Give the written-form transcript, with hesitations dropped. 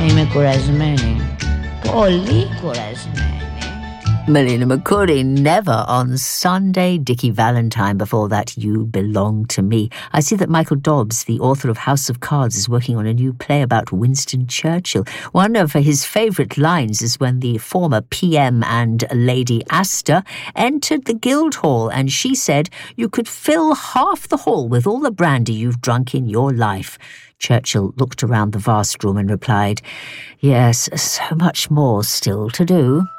είμαι κουρασμένη. Πολύ κουρασμένη. Melina McCauley, never on Sunday. Dickie Valentine, before that, You Belong to Me. I see that Michael Dobbs, the author of House of Cards, is working on a new play about Winston Churchill. One of his favourite lines is when the former PM and Lady Astor entered the Guildhall, and she said, "You could fill half the hall with all the brandy you've drunk in your life." Churchill looked around the vast room and replied, "Yes, so much more still to do."